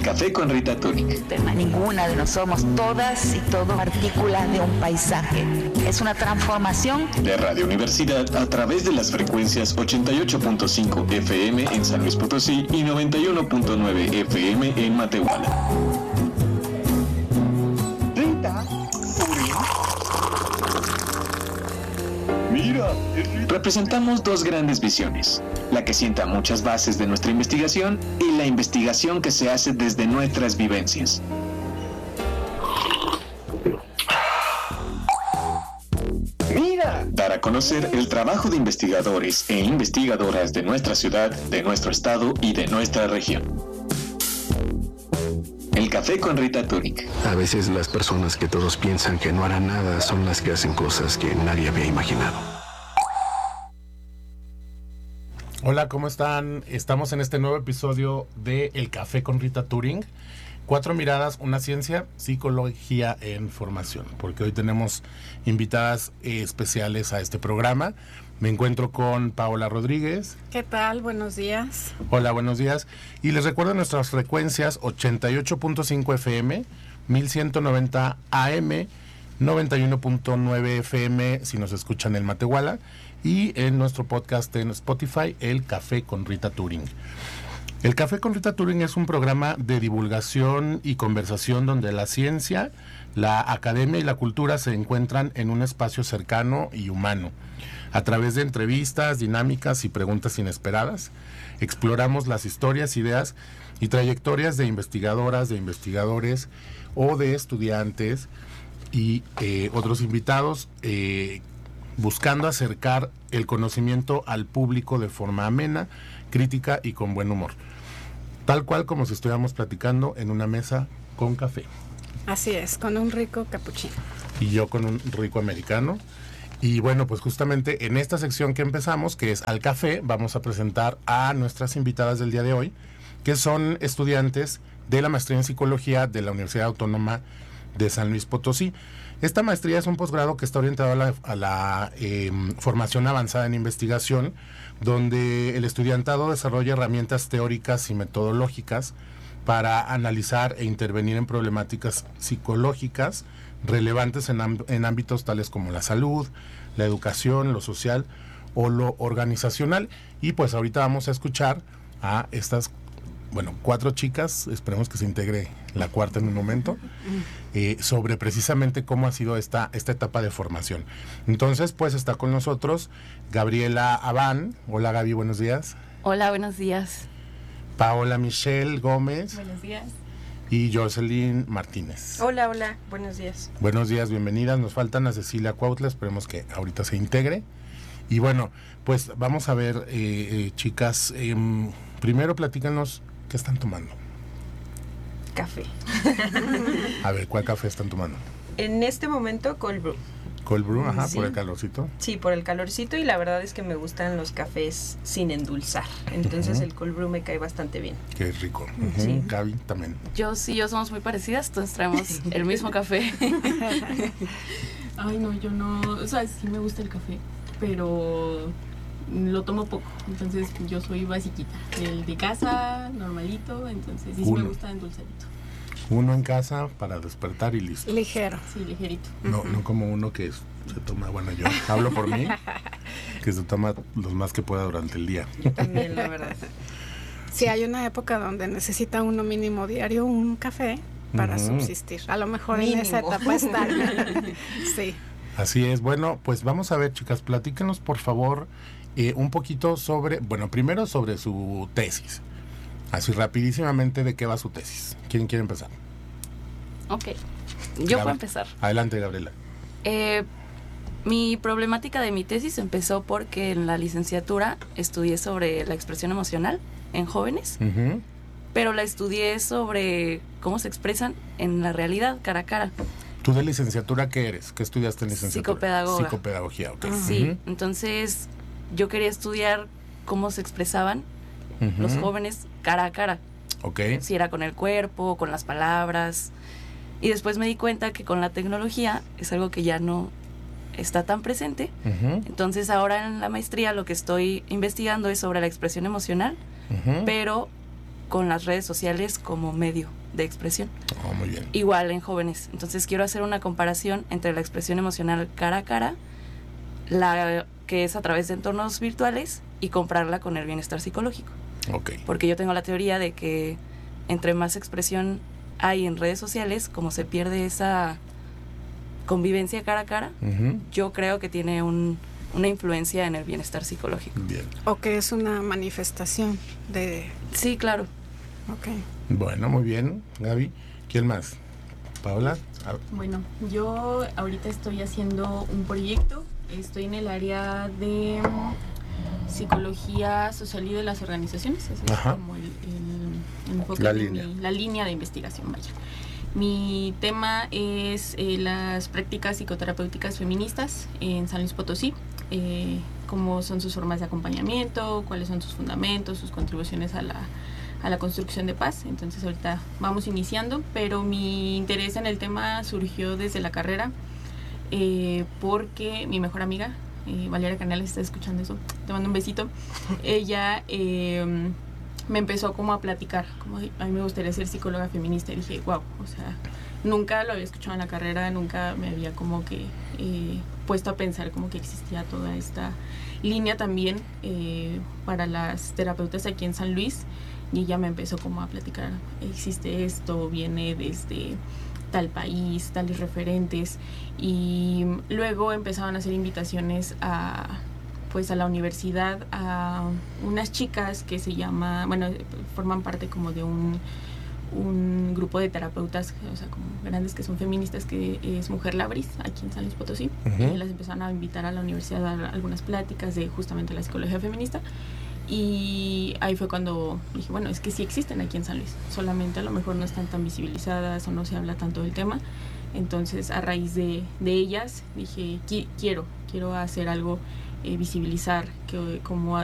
El Café con Rita Turing. Ninguna de nosotros somos todas y todos partículas de un paisaje. Es una transformación de Radio Universidad a través de las frecuencias 88.5 FM en San Luis Potosí y 91.9 FM en Matehuala. Rita Turing. Mira, representamos dos grandes visiones, la que sienta muchas bases de nuestra investigación y la investigación que se hace desde nuestras vivencias. Mira, dar a conocer el trabajo de investigadores e investigadoras de nuestra ciudad, de nuestro estado y de nuestra región. El Café con Rita Turing. A veces las personas que todos piensan que no harán nada son las que hacen cosas que nadie había imaginado. Hola, ¿cómo están? Estamos en este nuevo episodio de El Café con Rita Turing. 4 miradas, una ciencia, psicología en formación. Porque hoy tenemos invitadas especiales a este programa. Me encuentro con Paola Rodríguez. ¿Qué tal? Buenos días. Hola, buenos días. Y les recuerdo nuestras frecuencias 88.5 FM, 1190 AM, 91.9 FM si nos escuchan en Matehuala, y en nuestro podcast en Spotify, El Café con Rita Turing. El Café con Rita Turing es un programa de divulgación y conversación donde la ciencia, la academia y la cultura se encuentran en un espacio cercano y humano. A través de entrevistas, dinámicas y preguntas inesperadas, exploramos las historias, ideas y trayectorias de investigadoras, de investigadores o de estudiantes y otros invitados, buscando acercar el conocimiento al público de forma amena, crítica y con buen humor. Tal cual como si estuviéramos platicando en una mesa con café. Así es, con un rico capuchino. Y yo con un rico americano. Y bueno, pues justamente en esta sección que empezamos, que es Al Café, vamos a presentar a nuestras invitadas del día de hoy, que son estudiantes de la maestría en psicología de la Universidad Autónoma de San Luis Potosí. Esta maestría es un posgrado que está orientado a la formación avanzada en investigación, donde el estudiantado desarrolla herramientas teóricas y metodológicas para analizar e intervenir en problemáticas psicológicas relevantes en ámbitos tales como la salud, la educación, lo social o lo organizacional. Y pues ahorita vamos a escuchar a estas 4 chicas, esperemos que se integre la cuarta en un momento, sobre precisamente cómo ha sido esta etapa de formación. Entonces, pues está con nosotros Gabriela Abán. Hola, Gaby, buenos días. Hola, buenos días. Paola Michelle Gómez. Buenos días. Y Jocelyn Martínez. Hola, buenos días. Buenos días, bienvenidas. Nos faltan a Cecilia Cuautla, esperemos que ahorita se integre. Y bueno, pues vamos a ver, chicas, primero platícanos qué están tomando. Café. A ver, ¿cuál café están tomando? En este momento, cold brew. Cold brew, ajá, Sí. por el calorcito. Sí, por el calorcito, y la verdad es que me gustan los cafés sin endulzar. Entonces el cold brew me cae bastante bien. Qué rico. Sí. Gaby también. Yo somos muy parecidas, entonces traemos el mismo café. Ay, no, yo no, o sea, sí me gusta el café, pero lo tomo poco, entonces yo soy basiquita, el de casa, normalito, entonces sí me gusta endulzadito. Uno en casa para despertar y listo. Ligero. Sí, ligerito. No como uno que se toma, bueno, yo hablo por mí, que se toma los más que pueda durante el día. También, la verdad. Sí, hay una época donde necesita uno mínimo diario un café para subsistir. A lo mejor Mínimo. en esa etapa está. Sí. Así es. Bueno, pues vamos a ver, chicas, platíquenos por favor un poquito primero sobre su tesis. Así rapidísimamente, ¿de qué va su tesis? ¿Quién quiere empezar? Ok, yo puedo empezar. Adelante, Gabriela. Mi problemática de mi tesis empezó porque en la licenciatura estudié sobre la expresión emocional en jóvenes, pero la estudié sobre cómo se expresan en la realidad, cara a cara. ¿Tú de licenciatura qué eres? ¿Qué estudiaste en licenciatura? Psicopedagoga. Psicopedagogía, ok. Sí, entonces yo quería estudiar cómo se expresaban los jóvenes cara a cara. Ok. Si era con el cuerpo, con las palabras. Y después me di cuenta que con la tecnología es algo que ya no está tan presente. Entonces ahora en la maestría lo que estoy investigando es sobre la expresión emocional, pero con las redes sociales como medio de expresión. Oh, muy bien. Igual en jóvenes. Entonces quiero hacer una comparación entre la expresión emocional cara a cara, la que es a través de entornos virtuales, y compararla con el bienestar psicológico. Ok. Porque yo tengo la teoría de que entre más expresión hay en redes sociales, como se pierde esa convivencia cara a cara, yo creo que tiene una influencia en el bienestar psicológico. Bien. O que es una manifestación de... Sí, claro. Ok. Bueno, muy bien, Gaby. ¿Quién más? ¿Paola? Bueno, yo ahorita estoy haciendo un proyecto, estoy en el área de psicología social y de las organizaciones, ese es como el enfoque la línea de investigación, vaya. Mi tema es las prácticas psicoterapéuticas feministas en San Luis Potosí, cómo son sus formas de acompañamiento, cuáles son sus fundamentos, sus contribuciones a la construcción de paz. Entonces ahorita vamos iniciando, pero mi interés en el tema surgió desde la carrera, porque mi mejor amiga, Valeria Canales, está escuchando eso, te mando un besito. Ella me empezó como a platicar, como a mí me gustaría ser psicóloga feminista, y dije, wow, o sea, nunca lo había escuchado en la carrera, nunca me había como que puesto a pensar como que existía toda esta línea también para las terapeutas aquí en San Luis. Y ella me empezó como a platicar, existe esto, viene desde tal país, tales referentes, y luego empezaban a hacer invitaciones a la universidad, a unas chicas que se llama, bueno, forman parte como de un grupo de terapeutas, o sea, como grandes, que son feministas, que es Mujer Labris, aquí en San Luis Potosí. Y las empezaron a invitar a la universidad a dar algunas pláticas de justamente la psicología feminista. Y ahí fue cuando dije, bueno, es que sí existen aquí en San Luis, solamente a lo mejor no están tan visibilizadas o no se habla tanto del tema. Entonces, a raíz de ellas, dije, quiero hacer algo, visibilizar que como